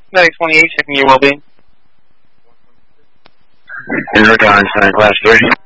Medic 28, checking your well-being. Enrico Einstein, class 3.